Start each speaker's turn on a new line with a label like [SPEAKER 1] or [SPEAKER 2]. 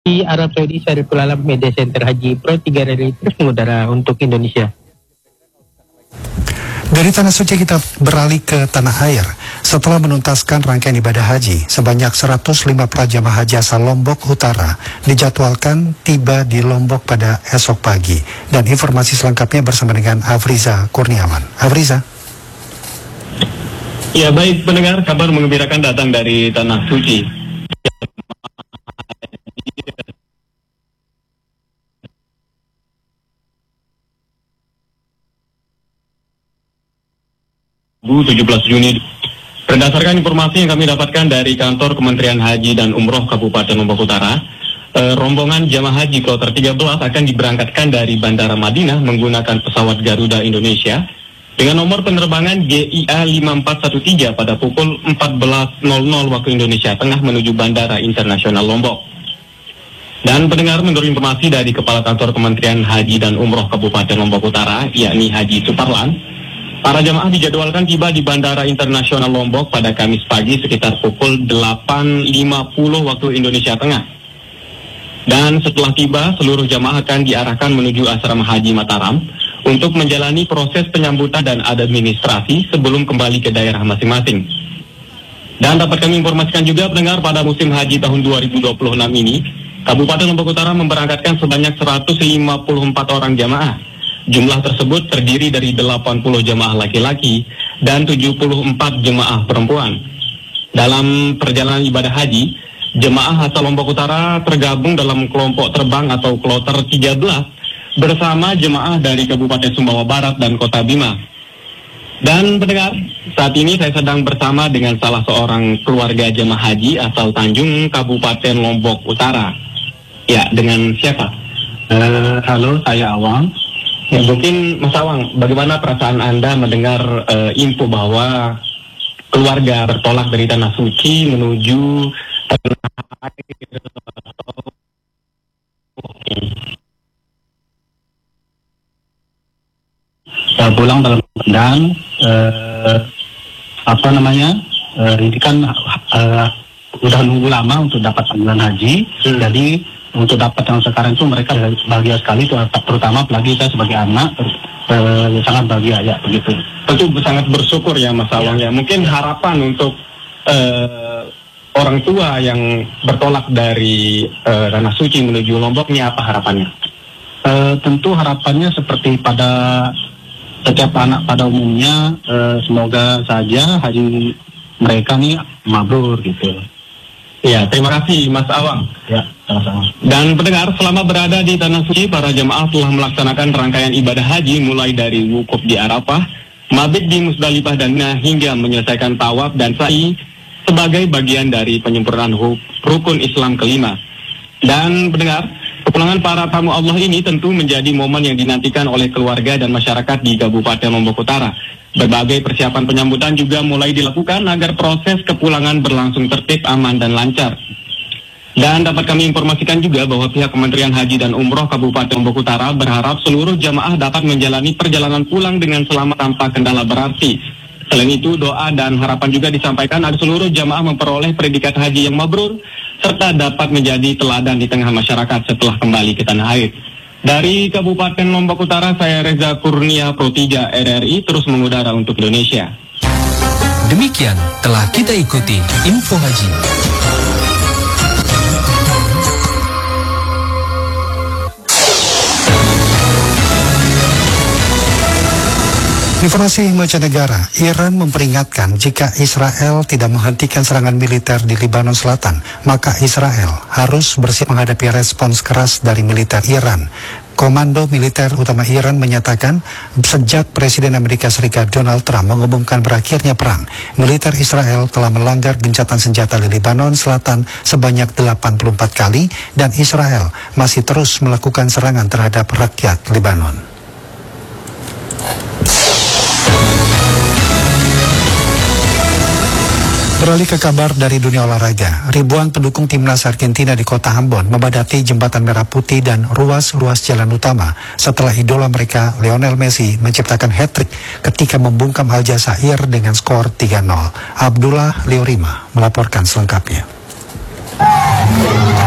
[SPEAKER 1] Di Arab Saudi Syariful Alam Media Center Haji Pro 3 Rally terus mengudara untuk Indonesia.
[SPEAKER 2] Dari Tanah Suci kita beralih ke Tanah Air. Setelah menuntaskan rangkaian ibadah haji, sebanyak 105 jamaah haji asal Lombok Utara dijadwalkan tiba di Lombok pada esok pagi. Dan informasi selengkapnya bersama dengan Afriza Kurniawan. Afriza.
[SPEAKER 3] Ya baik pendengar, kabar menggembirakan datang dari Tanah Suci. 17 Juni. Berdasarkan informasi yang kami dapatkan dari kantor Kementerian Haji dan Umroh Kabupaten Lombok Utara, rombongan jamaah haji kloter 13 akan diberangkatkan dari Bandara Madinah menggunakan pesawat Garuda Indonesia dengan nomor penerbangan GIA 5413 pada pukul 14.00 waktu Indonesia Tengah menuju Bandara Internasional Lombok. Dan pendengar, menurut informasi dari Kepala Kantor Kementerian Haji dan Umroh Kabupaten Lombok Utara, yakni Haji Suparlan, para jamaah dijadwalkan tiba di Bandara Internasional Lombok pada Kamis pagi sekitar pukul 8.50 waktu Indonesia Tengah. Dan setelah tiba, seluruh jamaah akan diarahkan menuju asrama haji Mataram untuk menjalani proses penyambutan dan administrasi sebelum kembali ke daerah masing-masing. Dan dapat kami informasikan juga pendengar, pada musim haji tahun 2026 ini, Kabupaten Lombok Utara memberangkatkan sebanyak 154 orang jamaah. Jumlah tersebut terdiri dari 80 jemaah laki-laki dan 74 jemaah perempuan. Dalam perjalanan ibadah haji, jemaah asal Lombok Utara tergabung dalam kelompok terbang atau kloter 13 bersama jemaah dari Kabupaten Sumbawa Barat dan Kota Bima. Dan pendengar, saat ini saya sedang bersama dengan salah seorang keluarga jemaah haji asal Tanjung, Kabupaten Lombok Utara. Ya, dengan siapa?
[SPEAKER 4] Halo, saya Awang.
[SPEAKER 3] Ya, mungkin Mas Awang, bagaimana perasaan Anda mendengar info bahwa keluarga bertolak dari Tanah Suci menuju Tanah Air?
[SPEAKER 4] Pulang dalam keadaan ini kan udah nunggu lama untuk dapat panggilan haji. Jadi untuk dapat yang sekarang itu mereka bahagia sekali, terutama apalagi saya sebagai anak sangat bahagia ya begitu.
[SPEAKER 3] Tentu sangat bersyukur ya Mas Awang ya. Mungkin harapan untuk orang tua yang bertolak dari Tanah Suci menuju Lombok ini apa harapannya?
[SPEAKER 4] Tentu harapannya seperti pada setiap anak pada umumnya, semoga saja haji mereka nih mabrur gitu.
[SPEAKER 3] Ya, terima kasih Mas Awang.
[SPEAKER 4] Ya, sama-sama.
[SPEAKER 3] Dan pendengar, selama berada di Tanah Suci, para jemaah telah melaksanakan rangkaian ibadah haji mulai dari wukuf di Arafah, mabit di Musdalifah dan Mina hingga menyelesaikan tawaf dan sa'i sebagai bagian dari penyempurnaan rukun Islam kelima. Dan pendengar, kepulangan para tamu Allah ini tentu menjadi momen yang dinantikan oleh keluarga dan masyarakat di Kabupaten Lombok Utara. Berbagai persiapan penyambutan juga mulai dilakukan agar proses kepulangan berlangsung tertib, aman, dan lancar. Dan dapat kami informasikan juga bahwa pihak Kementerian Haji dan Umroh Kabupaten Lombok Utara berharap seluruh jamaah dapat menjalani perjalanan pulang dengan selamat tanpa kendala berarti. Selain itu, doa dan harapan juga disampaikan agar seluruh jamaah memperoleh predikat haji yang mabrur, serta dapat menjadi teladan di tengah masyarakat setelah kembali ke tanah air. Dari Kabupaten Lombok Utara, saya Reza Kurnia, Pro 3 RRI, terus mengudara untuk Indonesia.
[SPEAKER 5] Demikian telah kita ikuti info haji.
[SPEAKER 2] Informasi mancanegara, Iran memperingatkan jika Israel tidak menghentikan serangan militer di Lebanon Selatan, maka Israel harus bersiap menghadapi respons keras dari militer Iran. Komando Militer Utama Iran menyatakan sejak Presiden Amerika Serikat Donald Trump mengumumkan berakhirnya perang, militer Israel telah melanggar gencatan senjata di Lebanon Selatan sebanyak 84 kali dan Israel masih terus melakukan serangan terhadap rakyat Lebanon. Beralih ke kabar dari dunia olahraga, ribuan pendukung timnas Argentina di kota Ambon membadati Jembatan Merah Putih dan ruas-ruas jalan utama setelah idola mereka Lionel Messi menciptakan hat-trick ketika membungkam Aljazair dengan skor 3-0. Abdullah Leorima melaporkan selengkapnya.